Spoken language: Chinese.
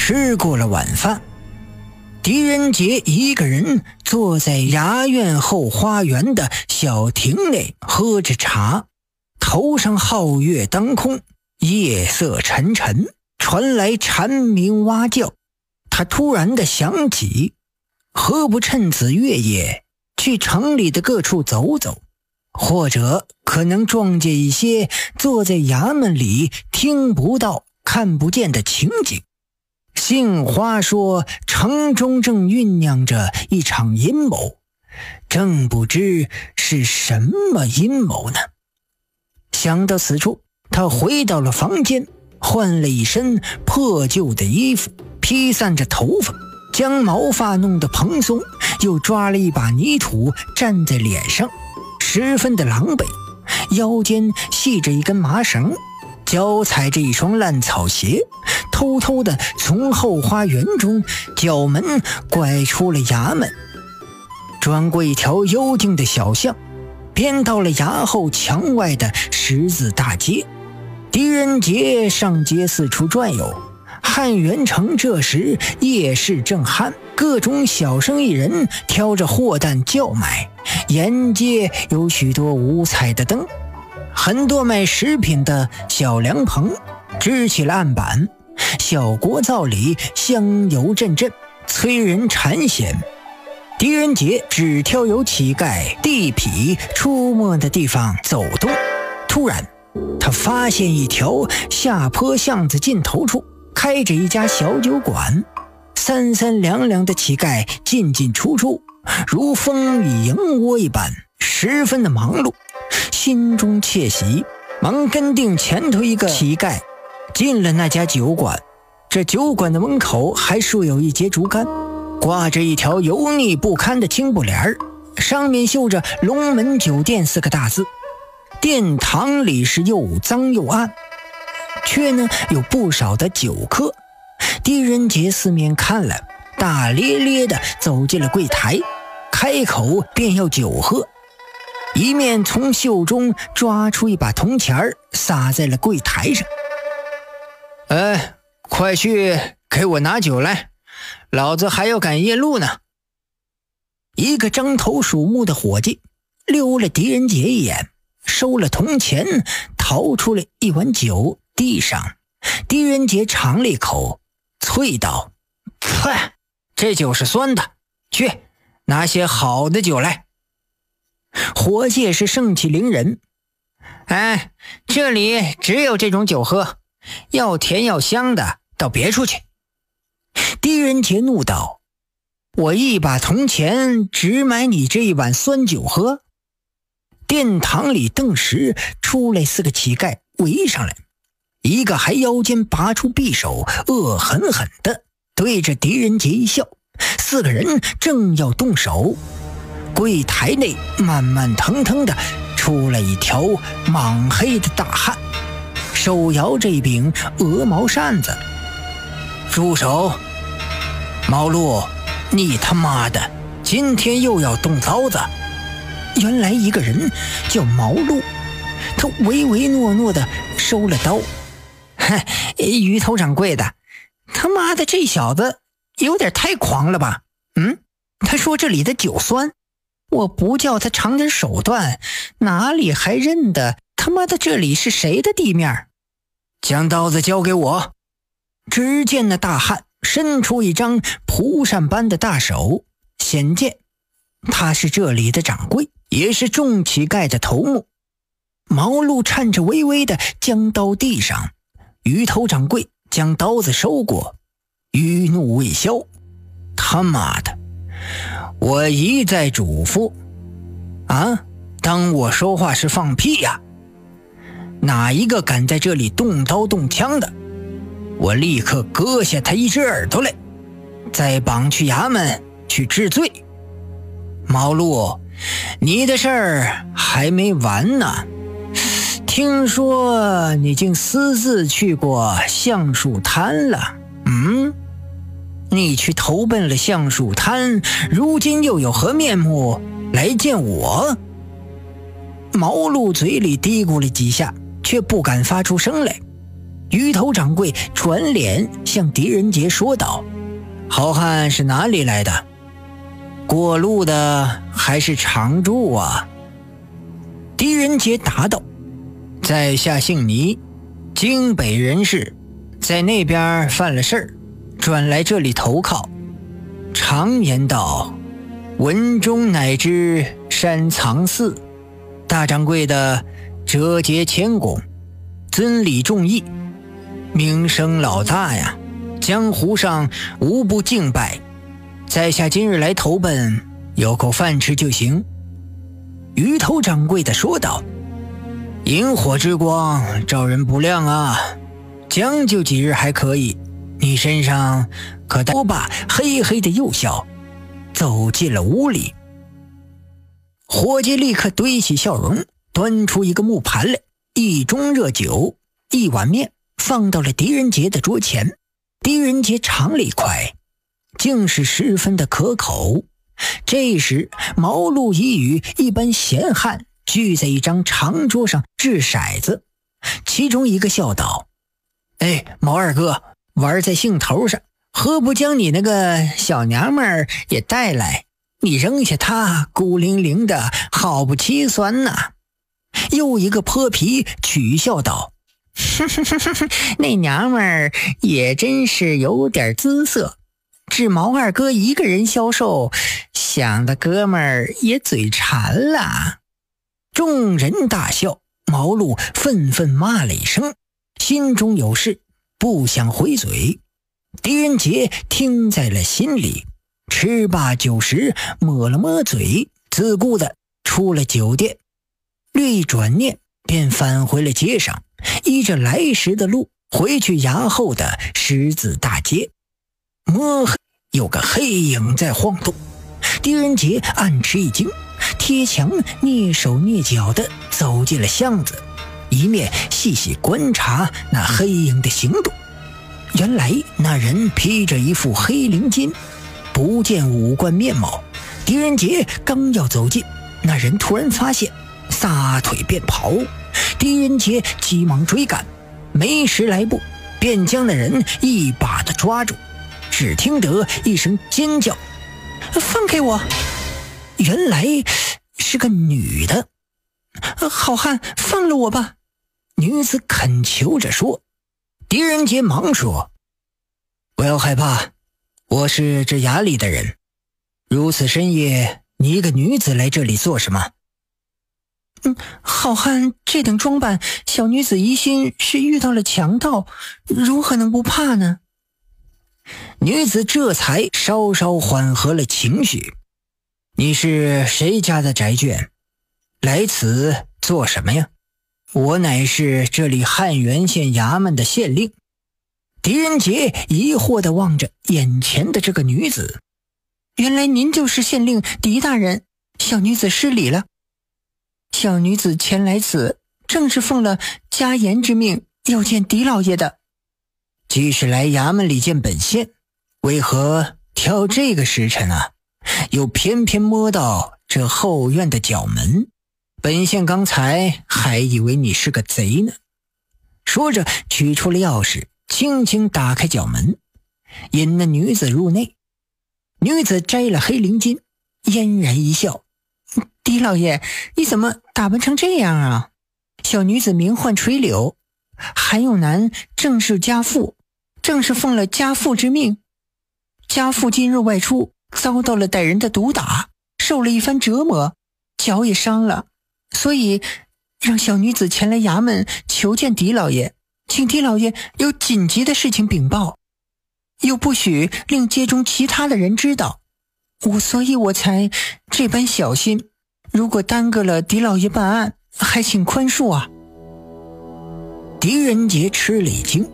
吃过了晚饭，狄仁杰一个人坐在衙院后花园的小亭内喝着茶，头上皓月当空，夜色沉沉，传来蝉鸣蛙叫。他突然地想起，何不趁此月夜去城里的各处走走，或者可能撞见一些坐在衙门里听不到看不见的情景。杏花说城中正酝酿着一场阴谋，正不知是什么阴谋呢。想到此处，他回到了房间，换了一身破旧的衣服，披散着头发，将毛发弄得蓬松，又抓了一把泥土蘸在脸上，十分的狼狈。腰间系着一根麻绳，脚踩着一双烂草鞋，偷偷地从后花园中角门拐出了衙门，转过一条幽静的小巷，便到了衙后墙外的十字大街。狄仁杰上街四处转悠。汉元城这时夜市正酣，各种小生意人挑着货担叫卖，沿街有许多五彩的灯，很多卖食品的小凉棚支起了案板，小锅灶里香油阵阵，催人馋涎。狄仁杰只挑有乞丐地痞出没的地方走动。突然他发现一条下坡巷子尽头处开着一家小酒馆，三三两两的乞丐进进出出，如蜂与蝇窝一般，十分的忙碌。心中窃喜，忙跟定前头一个乞丐进了那家酒馆。这酒馆的门口还竖有一截竹竿，挂着一条油腻不堪的青布帘，上面绣着龙门酒店4个大字。殿堂里是又脏又暗，却呢有不少的酒客。狄仁杰四面看了，大咧咧地走进了柜台，开口便要酒喝，一面从袖中抓出一把铜钱撒在了柜台上。快去给我拿酒来，老子还要赶夜路呢。一个獐头鼠目的伙计溜了狄仁杰一眼，收了铜钱，掏出了一碗酒递上。狄仁杰尝了一口，啐道：嗨，这酒是酸的，去拿些好的酒来。伙计是盛气凌人，这里只有这种酒喝，要甜要香的到别处去。狄仁杰怒道：我一把铜钱只买你这一碗酸酒喝？殿堂里顿时出来4个乞丐围上来，一个还腰间拔出匕首，恶狠狠地对着狄仁杰一笑。4个人正要动手，柜台内慢慢腾腾地出来一条莽黑的大汉，手摇着一柄鹅毛扇子。住手！毛路，你他妈的今天又要动刀子！原来一个人叫毛路，他唯唯诺诺地收了刀。鱼头掌柜的，他妈的这小子有点太狂了吧？他说这里的酒酸，我不叫他尝点手段，哪里还认得他妈的这里是谁的地面？将刀子交给我。只见那大汉伸出一张蒲扇般的大手，显见他是这里的掌柜，也是众乞丐的头目。毛路颤着巍巍地将刀递上，鱼头掌柜将刀子收过，余怒未消。他妈的，我一再嘱咐当我说话是放屁呀？哪一个敢在这里动刀动枪的，我立刻割下他一只耳朵来，再绑去衙门去治罪。毛路，你的事儿还没完呢。听说你竟私自去过橡树滩了，你去投奔了橡树滩，如今又有何面目来见我？毛路嘴里嘀咕了几下，却不敢发出声来。 鱼头掌柜转脸向狄仁杰说道：好汉是哪里来的？过路的还是常住啊？狄仁杰答道：在下姓倪，京北人士，在那边犯了事儿，转来这里投靠。常言道，文中乃知山藏寺，大掌柜的折节谦恭，尊礼重义，名声老大呀，江湖上无不敬拜。在下今日来投奔，有口饭吃就行。鱼头掌柜的说道：萤火之光照人不亮啊，将就几日还可以，你身上可多吧？嘿嘿的又笑，走进了屋里。伙计立刻堆起笑容，端出一个木盘来，一盅热酒，一碗面，放到了狄仁杰的桌前。狄仁杰尝了一块，竟是十分的可口。这时毛路已与一般闲汉聚在一张长桌上掷骰子，其中一个笑道：毛二哥，玩在兴头上，何不将你那个小娘们儿也带来？你扔下她孤零零的，好不凄酸呐。又一个泼皮取笑道：那娘们儿也真是有点姿色，只毛二哥一个人销售，想的哥们儿也嘴馋了。众人大笑，毛路愤愤骂了一声，心中有事，不想回嘴。狄仁杰听在了心里，吃罢酒食，抹了抹嘴，自顾的出了酒店。略一转念，便返回了街上，依着来时的路回去衙后的十字大街。摸黑有个黑影在晃动，狄仁杰暗吃一惊，贴墙蹑手蹑脚的走进了巷子，一面细细观察那黑影的行动。原来那人披着一副黑绫巾，不见五官面貌。狄仁杰刚要走近，那人突然发现，撒腿便跑。狄仁杰急忙追赶，没十来步，便将那人一把的抓住。只听得一声尖叫：放开我！原来是个女的。好汉，放了我吧！女子恳求着说。狄仁杰忙说：不要害怕，我是这衙里的人，如此深夜，你一个女子来这里做什么？好汉这等装扮，小女子疑心是遇到了强盗，如何能不怕呢？女子这才稍稍缓和了情绪。你是谁家的宅眷？来此做什么呀？我乃是这里汉源县衙门的县令。狄仁杰疑惑地望着眼前的这个女子。原来您就是县令狄大人，小女子失礼了。小女子前来此，正是奉了家言之命，要见狄老爷的。既是来衙门里见本县，为何挑这个时辰啊？又偏偏摸到这后院的角门，本县刚才还以为你是个贼呢。说着取出了钥匙，轻轻打开角门，引那女子入内。女子摘了黑绫巾，嫣然一笑：狄老爷，你怎么打扮成这样啊？小女子名唤垂柳，韩永南正是家父，正是奉了家父之命。家父今日外出，遭到了歹人的毒打，受了一番折磨，脚也伤了，所以让小女子前来衙门求见狄老爷，请狄老爷有紧急的事情禀报，又不许令街中其他的人知道，所以我才这般小心。如果耽搁了狄老爷办案，还请宽恕啊。狄仁杰吃了一惊，